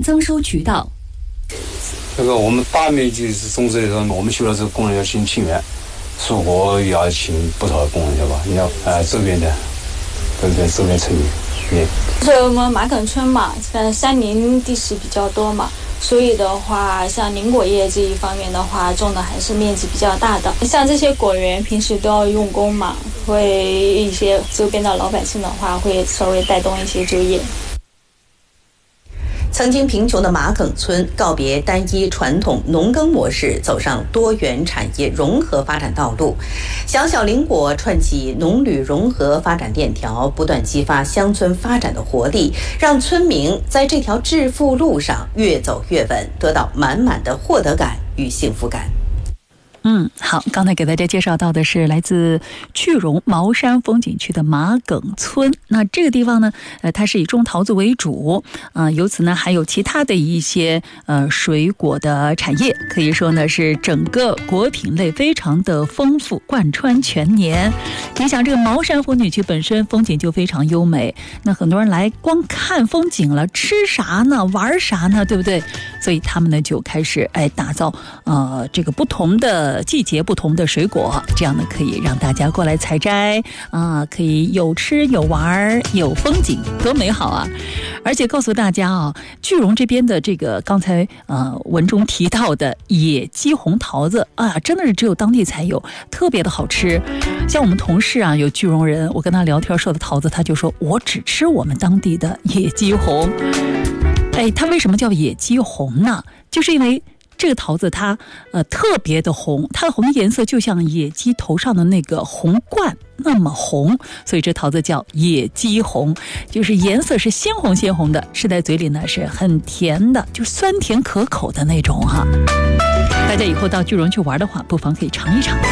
增收渠道。 这个我们大面积是种植的时候，我们需要这个工人要请员，蔬果也要请不少的工人，对吧？你要周边的，周边村里面。 就是我们马埂村嘛，山林地势比较多嘛，所以的话，像林果业这一方面的话，种的还是面积比较大的。像这些果园平时都要用工嘛，会一些周边的老百姓的话，会稍微带动一些就业。 曾经贫穷的马埂村告别单一传统农耕模式，走上多元产业融合发展道路。小小林果串起农旅融合发展链条，不断激发乡村发展的活力，让村民在这条致富路上越走越稳，得到满满的获得感与幸福感。 好，刚才给大家介绍到的是来自句容茅山风景区的马埂村。那这个地方呢，它是以种桃子为主，由此呢还有其他的一些水果的产业，可以说呢是整个果品类非常的丰富，贯穿全年。你想这个茅山风景区本身风景就非常优美，那很多人来光看风景了，吃啥呢？玩啥呢？对不对？所以他们呢就开始打造这个不同的季节不同的水果，这样呢可以让大家过来采摘可以有吃有玩有风景，多美好啊！而且告诉大家句容这边的这个刚才文中提到的野鸡红桃子真的是只有当地才有，特别的好吃。像我们同事有句容人，我跟他聊天说的桃子，他就说我只吃我们当地的野鸡红。它为什么叫野鸡红呢？就是因为这个桃子它特别的红，它的红颜色就像野鸡头上的那个红冠那么红，所以这桃子叫野鸡红，就是颜色是鲜红鲜红的，吃在嘴里呢是很甜的，就酸甜可口的那种哈。大家以后到句容去玩的话，不妨可以尝一尝。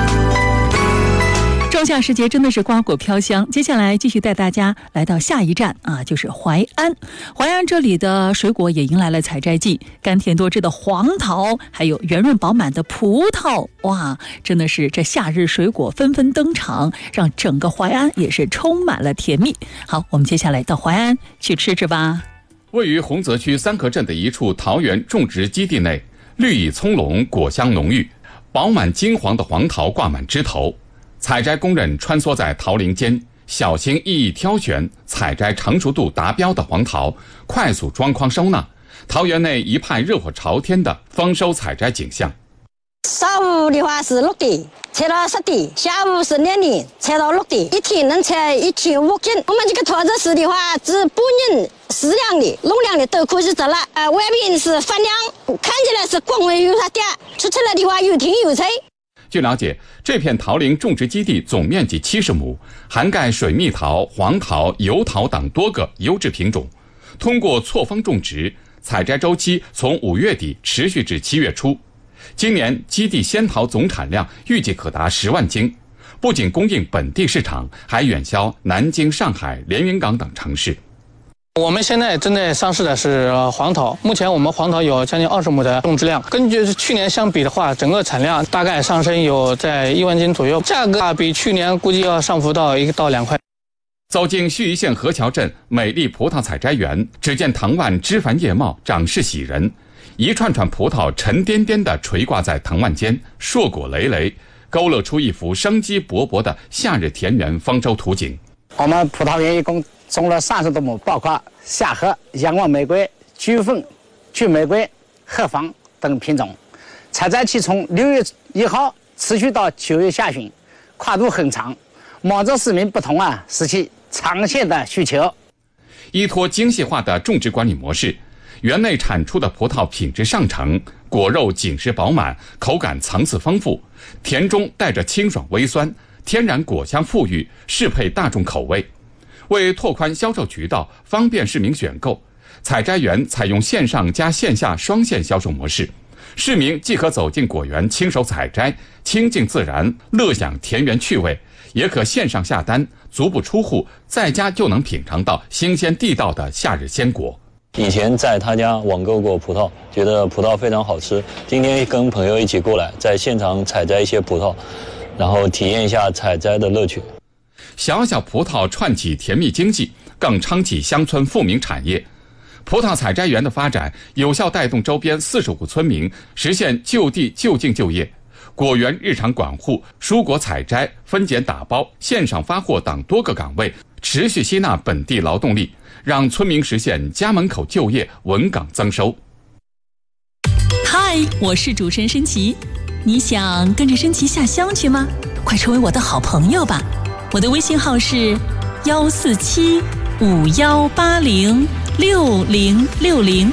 仲夏时节真的是瓜果飘香，接下来继续带大家来到下一站就是淮安。淮安这里的水果也迎来了采摘季，甘甜多汁的黄桃，还有圆润饱满的葡萄，哇，真的是这夏日水果纷纷登场，让整个淮安也是充满了甜蜜。好，我们接下来到淮安去吃吃吧。 位于洪泽区三河镇的一处桃园种植基地内，绿意葱茏，果香浓郁，饱满金黄的黄桃挂满枝头。采摘工人穿梭在桃林间，小心翼翼挑选采摘成熟度达标的黄桃，快速装筐收纳。桃园内一派热火朝天的丰收采摘景象。 上午的话是6点，采到10点；下午是2点，采到6点。一天能采1斤5斤。我们这个桃子是的话，是半年适量的、容量的都可以摘了。外面是发亮，看起来是光滑有它嗲，吃起来的话又甜又脆。 据了解，这片桃林种植基地总面积70亩，涵盖水蜜桃、黄桃、油桃等多个优质品种。通过错峰种植，采摘周期从5月底持续至7月初。今年基地鲜桃总产量预计可达10万斤，不仅供应本地市场，还远销南京、上海、连云港等城市。 我们现在正在上市的是黄桃，目前我们黄桃有将近20亩的种植量。根据去年相比的话，整个产量大概上升有在1万斤左右，价格比去年估计要上浮到1到2块。 走进盱眙县河桥镇美丽葡萄采摘园，只见藤蔓枝繁叶茂，长势喜人，一串串葡萄沉甸甸地垂挂在藤蔓间，硕果累累，勾勒出一幅生机勃勃的夏日田园丰收图景。 我们葡萄园一共种了30多亩，包括夏荷、仰望玫瑰、菊凤、菊玫瑰、鹤芳等品种。采摘期从6月1号持续到9月下旬，跨度很长，满足市民不同时期长线的需求。 依托精细化的种植管理模式，园内产出的葡萄品质上乘，果肉紧实饱满，口感层次丰富，甜中带着清爽微酸，天然果香馥郁，适配大众口味。为拓宽销售渠道，方便市民选购，采摘园采用线上加线下双线销售模式，市民既可走进果园亲手采摘，亲近自然，乐享田园趣味，也可线上下单，足不出户，在家就能品尝到新鲜地道的夏日鲜果。 以前在他家网购过葡萄，觉得葡萄非常好吃，今天跟朋友一起过来，在现场采摘一些葡萄，然后体验一下采摘的乐趣。小小葡萄串起甜蜜经济，更撑起乡村富民产业。 葡萄采摘园的发展，有效带动周边45村民实现就地就近就业。果园日常管护、蔬果采摘、分拣打包、线上发货等多个岗位，持续吸纳本地劳动力，让村民实现家门口就业、稳岗增收。 嗨，我是主持人申琦，你想跟着申琦下乡去吗？快成为我的好朋友吧！我的微信号是14751806060，14751806060。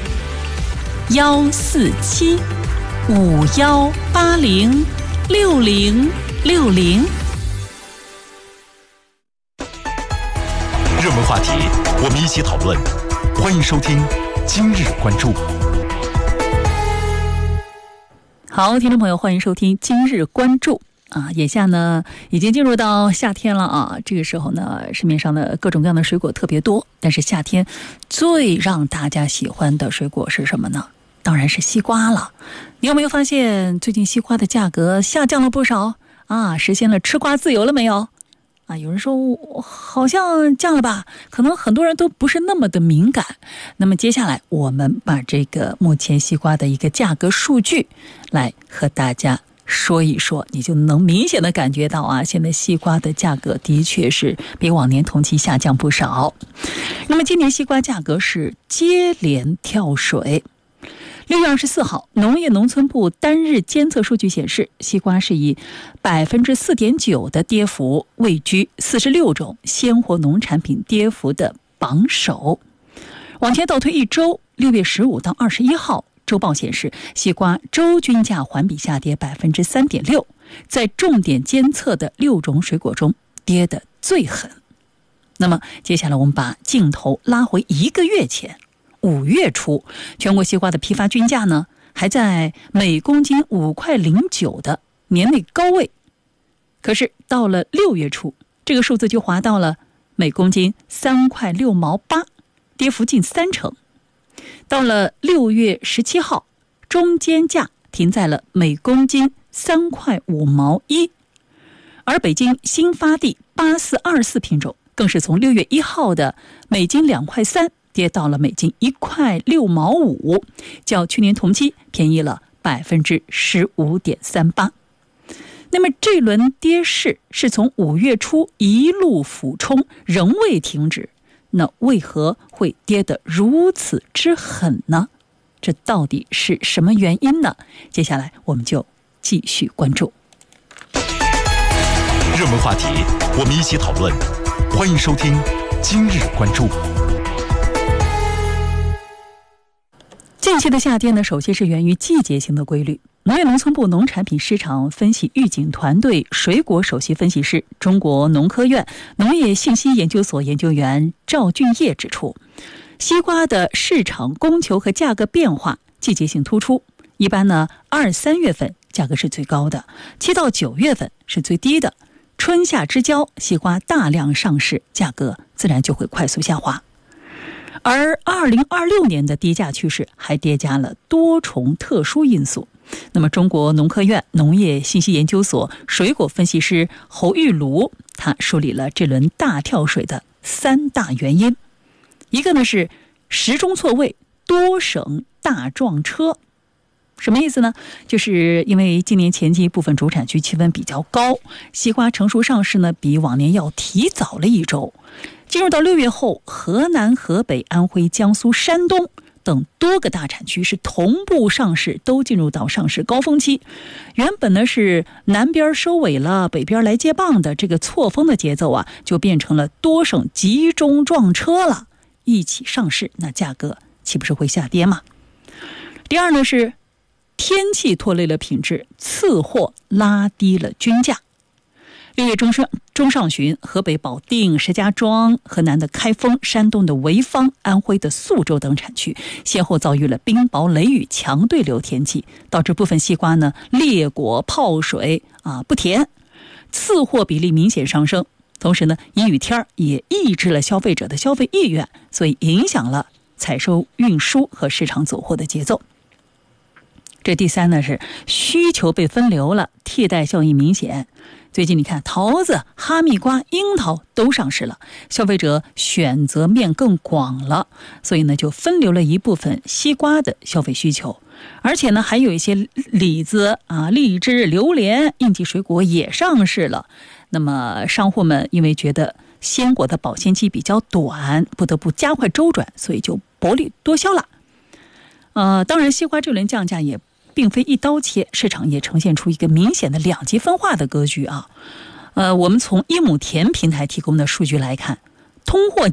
热门话题，我们一起讨论。欢迎收听今日关注。 好，听众朋友，欢迎收听今日关注。眼下呢已经进入到夏天了啊，这个时候呢市面上的各种各样的水果特别多，但是夏天最让大家喜欢的水果是什么呢？当然是西瓜了。你有没有发现最近西瓜的价格下降了不少啊？实现了吃瓜自由了没有啊？有人说好像降了吧，可能很多人都不是那么的敏感。那么接下来我们把这个目前西瓜的一个价格数据来和大家说一说，你就能明显的感觉到啊，现在西瓜的价格的确是比往年同期下降不少。那么今年西瓜价格是接连跳水。6月24号，农业农村部单日监测数据显示，西瓜是以 4.9% 的跌幅位居46种鲜活农产品跌幅的榜首。往前倒推一周，6月15到21号，周报显示，西瓜周均价环比下跌 3.6%， 在重点监测的6种水果中跌得最狠。那么接下来我们把镜头拉回1个月前，5月初，全国西瓜的批发均价呢，还在每公斤5.09块的年内高位。可是到了6月初，这个数字就滑到了每公斤3.6块8，跌幅近30%。到了6月17号，中间价停在了每公斤3.5块1，而北京新发地8424品种更是从6月1号的每斤2.3块跌到了每斤1.6块5，较去年同期便宜了 15.38%。那么这轮跌势是从5月初一路俯冲，仍未停止，那为何会跌得如此之狠呢？这到底是什么原因呢？接下来我们就继续关注热门话题，我们一起讨论。欢迎收听今日关注。 近期的夏天呢，首先是源于季节性的规律。农业农村部农产品市场分析预警团队水果首席分析师、中国农科院农业信息研究所研究员赵俊业指出，西瓜的市场供求和价格变化季节性突出，一般呢2、3月份价格是最高的，7到9月份是最低的。春夏之交，西瓜大量上市，价格自然就会快速下滑。而2026年的低价趋势还叠加了多重特殊因素。那么中国农科院农业信息研究所水果分析师侯玉茹，他梳理了这轮大跳水的3大原因。一个呢是时钟错位，多省大撞车。什么意思呢？就是因为今年前期部分主产区气温比较高，西瓜成熟上市呢比往年要提早了1周。进入到6月后，河南、河北、安徽、江苏、山东等多个大产区是同步上市，都进入到上市高峰期。原本呢是南边收尾了，北边来接棒的这个错峰的节奏啊，就变成了多省集中撞车了，一起上市，那价格岂不是会下跌吗？第二呢是天气拖累了品质，次货拉低了均价。6月中上旬，河北保定、石家庄、河南的开封、山东的潍坊、安徽的宿州等产区先后遭遇了冰雹、雷雨、强对流天气，导致部分西瓜呢裂果、泡水不甜，次货比例明显上升。同时呢，阴雨天也抑制了消费者的消费意愿，所以影响了采收、运输和市场走货的节奏。这第三呢是需求被分流了，替代效应明显。 最近你看，桃子、哈密瓜、樱桃都上市了，消费者选择面更广了，所以呢就分流了一部分西瓜的消费需求。而且呢还有一些李子啊、荔枝、榴莲应季水果也上市了。那么商户们因为觉得鲜果的保鲜期比较短，不得不加快周转，所以就薄利多销了。当然西瓜这轮降价也并非一刀切，市场也呈现出一个明显的两极分化的格局啊。我们从一亩田平台提供的数据来看，通货